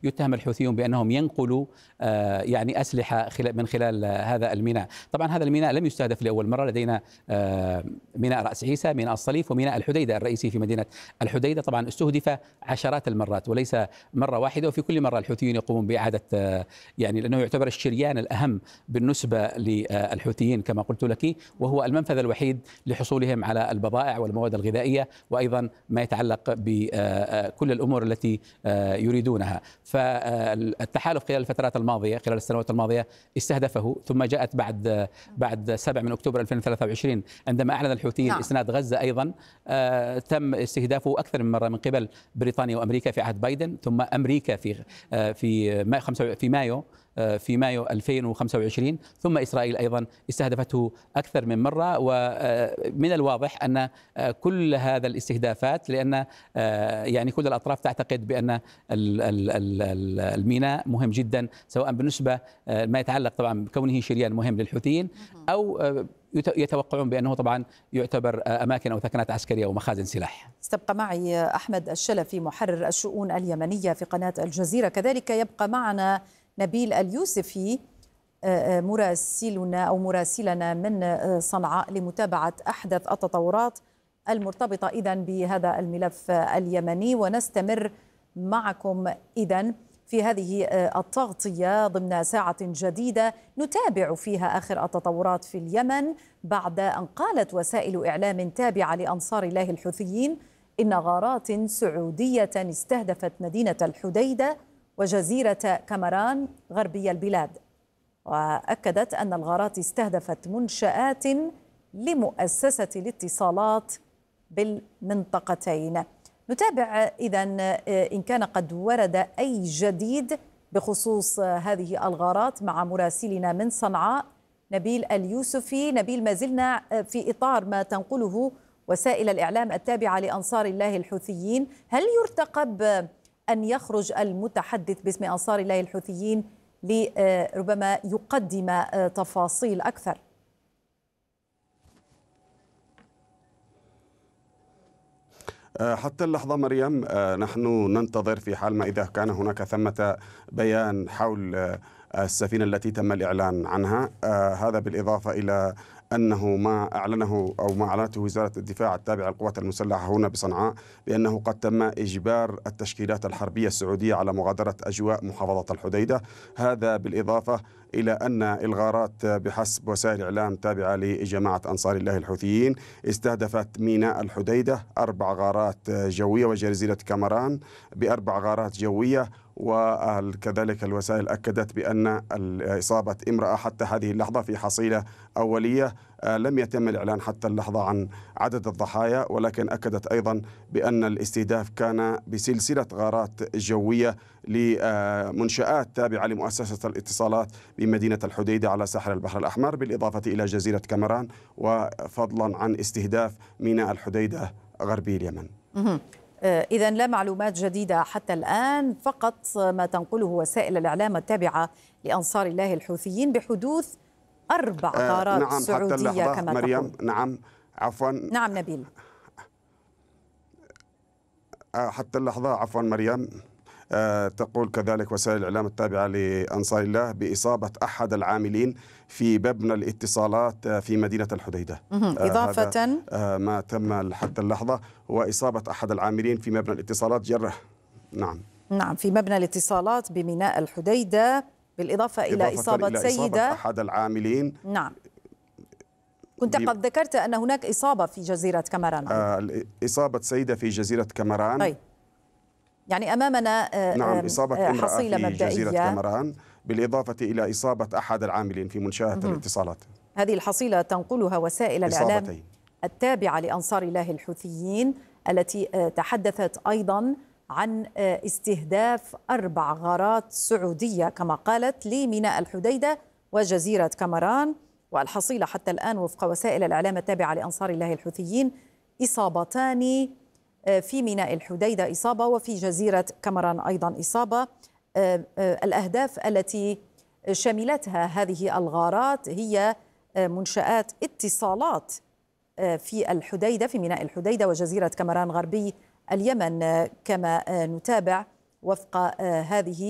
يتهم الحوثيون بأنهم ينقلوا يعني أسلحة من خلال هذا الميناء. طبعا هذا الميناء لم يستهدف لأول مرة، لدينا ميناء رأس عيسى، ميناء الصليف، وميناء الحديدة الرئيسي في مدينة الحديدة. طبعا استهدف عشرات المرات وليس مرة واحدة، وفي كل مرة الحوثيون يقومون بإعادة يعني لأنه يعتبر الشريان الأهم بالنسبة للحوثيين كما قلت لك، وهو المنفذ الوحيد لحصولهم على البضائع والمواد الغذائية، وأيضا ما يتعلق بكل الأمور التي يريدونها. فالتحالف خلال الفترات الماضية، خلال السنوات الماضية استهدفه، ثم جاءت بعد 7 من أكتوبر 2023 عندما أعلن الحوثيين إسناد غزة أيضا تم استهدافه أكثر من مرة من قبل بريطانيا وأمريكا في عهد بايدن، ثم أمريكا في مايو 2025، ثم إسرائيل أيضا استهدفته أكثر من مرة. ومن الواضح أن كل هذا الاستهدافات لأن يعني كل الأطراف تعتقد بأن الميناء مهم جدا، سواء بالنسبة ما يتعلق طبعا بكونه شريان مهم للحوثيين، أو يتوقعون بأنه طبعا يعتبر أماكن أو ثكنات عسكرية ومخازن سلاح. استبقى معي أحمد الشلفي محرر الشؤون اليمنية في قناة الجزيرة، كذلك يبقى معنا نبيل اليوسفي مراسلنا من صنعاء لمتابعة أحدث التطورات المرتبطة إذن بهذا الملف اليمني. ونستمر معكم إذن في هذه التغطية ضمن ساعة جديدة نتابع فيها آخر التطورات في اليمن، بعد أن قالت وسائل إعلام تابعة لأنصار الله الحوثيين إن غارات سعودية استهدفت مدينة الحديدة وجزيرة كامران غربي البلاد، وأكدت أن الغارات استهدفت منشآت لمؤسسة الاتصالات بالمنطقتين. نتابع إذن إن كان قد ورد أي جديد بخصوص هذه الغارات مع مراسلنا من صنعاء نبيل اليوسفي. نبيل، ما زلنا في إطار ما تنقله وسائل الإعلام التابعة لأنصار الله الحوثيين، هل يرتقب أن يخرج المتحدث باسم أنصار الله الحوثيين لربما يقدم تفاصيل أكثر؟ حتى اللحظة مريم نحن ننتظر في حال ما إذا كان هناك ثمة بيان حول السفينة التي تم الإعلان عنها. هذا بالإضافة إلى أنه ما أعلنته وزارة الدفاع التابعة للقوات المسلحة هنا بصنعاء بأنه قد تم إجبار التشكيلات الحربية السعودية على مغادرة أجواء محافظة الحديدة. هذا بالإضافة إلى أن الغارات بحسب وسائل إعلام تابعة لجماعة أنصار الله الحوثيين استهدفت ميناء الحديدة 4 غارات جوية وجزيرة كامران ب4 غارات جوية. وكذلك الوسائل أكدت بأن إصابة امرأة حتى هذه اللحظة في حصيلة أولية. لم يتم الإعلان حتى اللحظة عن عدد الضحايا، ولكن أكدت أيضا بأن الاستهداف كان بسلسلة غارات جوية لمنشآت تابعة لمؤسسة الاتصالات بمدينة الحديدة على ساحل البحر الأحمر، بالإضافة إلى جزيرة كامران، وفضلا عن استهداف ميناء الحديدة غربي اليمن. إذن لا معلومات جديدة حتى الآن، فقط ما تنقله وسائل الإعلام التابعة لأنصار الله الحوثيين بحدوث 4 غارات نعم سعودية حتى اللحظة كما مريم. تقول. نعم عفوا. نعم نبيل. حتى اللحظة عفوا مريم، تقول كذلك وسائل الإعلام التابعة لأنصار الله بإصابة أحد العاملين في مبنى الاتصالات في مدينة الحديدة. إضافة ما تم حتى اللحظة هو إصابة أحد العاملين في مبنى الاتصالات جره. نعم في مبنى الاتصالات بميناء الحديدة، بالإضافة إلى إصابة سيدة أحد العاملين. نعم، كنت قد ذكرت أن هناك إصابة في جزيرة كامران. إصابة سيدة في جزيرة كامران. طيب، يعني أمامنا نعم إصابة امرأة حصيلة في مبدئية جزيرة كامران، بالإضافة إلى إصابة أحد العاملين في منشأة الاتصالات. هذه الحصيلة تنقلها وسائل الإعلام التابعة لأنصار الله الحوثيين، التي تحدثت أيضا عن استهداف 4 غارات سعودية كما قالت لميناء الحديدة وجزيرة كامران. والحصيلة حتى الآن وفق وسائل الإعلام التابعة لأنصار الله الحوثيين إصابتان، في ميناء الحديدة إصابة وفي جزيرة كامران أيضا إصابة. الأهداف التي شملتها هذه الغارات هي منشآت اتصالات في الحديدة، في ميناء الحديدة وجزيرة كامران غربي اليمن، كما نتابع وفق هذه